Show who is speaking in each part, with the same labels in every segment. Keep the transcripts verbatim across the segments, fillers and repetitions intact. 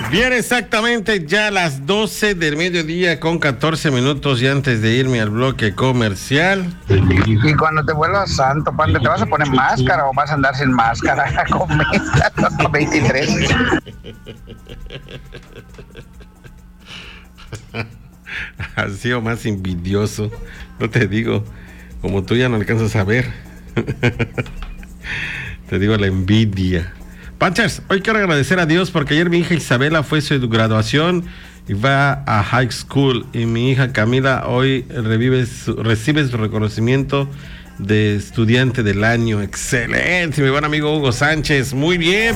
Speaker 1: Bien, exactamente ya las doce del mediodía con catorce minutos y antes de irme al bloque comercial.
Speaker 2: Y cuando te vuelvas santo, Pante, ¿te vas a poner máscara o vas a andar sin máscara? Comenta veintitrés.
Speaker 1: Has sido más envidioso, no te digo, como tú ya no alcanzas a ver. Te digo la envidia. Panchers, hoy quiero agradecer a Dios porque ayer mi hija Isabela fue su graduación y va a high school, y mi hija Camila hoy revive su, recibe su reconocimiento de estudiante del año. Excelente, mi buen amigo Hugo Sánchez, muy bien.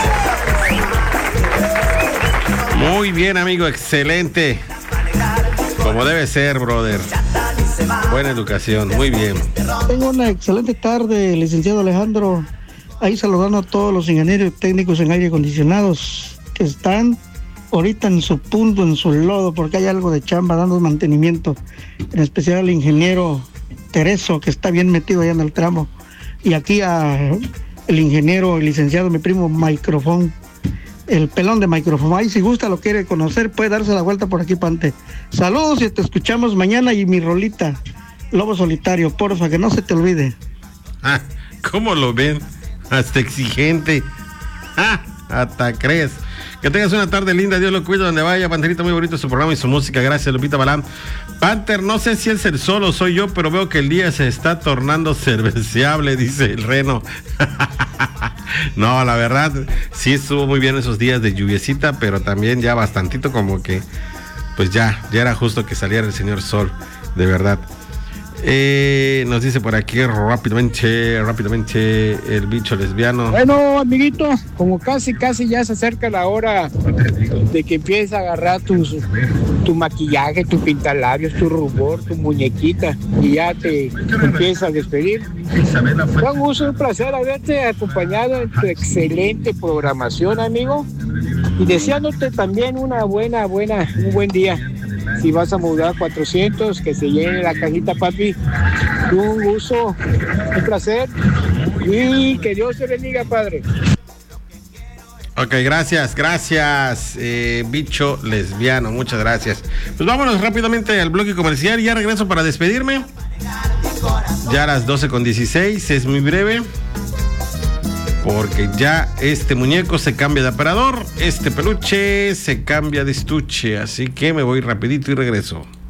Speaker 1: Muy bien, amigo, excelente. Como debe ser, brother. Buena educación, muy bien.
Speaker 3: Tengo una excelente tarde, licenciado Alejandro. Ahí saludando a todos los ingenieros técnicos en aire acondicionados que están ahorita en su punto, en su lodo, porque hay algo de chamba dando mantenimiento. En especial al ingeniero Tereso, que está bien metido allá en el tramo. Y aquí a el ingeniero, el licenciado, mi primo Microfón, el pelón de Microfón. Ahí si gusta, lo quiere conocer, puede darse la vuelta por aquí, Pante. Saludos y te escuchamos mañana. Y mi rolita, Lobo Solitario, porfa, que no se te olvide.
Speaker 1: Ah, ¿cómo lo ven? Hasta exigente. Ah, hasta crees. Que tengas una tarde linda, Dios lo cuida donde vaya. Panterita, muy bonito su programa y su música. Gracias, Lupita Balán. Panther, no sé si es el sol o soy yo, pero veo que el día se está tornando cerveciable, dice el Reno. No, la verdad, sí estuvo muy bien esos días de lluviecita, pero también ya bastantito como que, pues ya, ya era justo que saliera el señor sol, de verdad. Eh, nos dice por aquí rápidamente, rápidamente el bicho lesbiano.
Speaker 4: Bueno, amiguitos, como casi, casi ya se acerca la hora de que empieces a agarrar tus, tu maquillaje, tu pintalabios, tu rubor, tu muñequita, y ya te empiezas a despedir. Fue un gusto, un placer haberte acompañado en tu excelente programación, amigo, y deseándote también una buena, buena, un buen día. Si vas a mudar cuatrocientos, que se llene la cajita, papi. Un gusto, un placer, y que Dios te bendiga, padre.
Speaker 1: Ok, gracias, gracias, eh, bicho lesbiano, muchas gracias. Pues vámonos rápidamente al bloque comercial y ya regreso para despedirme. Ya a las doce con dieciséis, es muy breve, porque ya este muñeco se cambia de aparador, este peluche se cambia de estuche, así que me voy rapidito y regreso.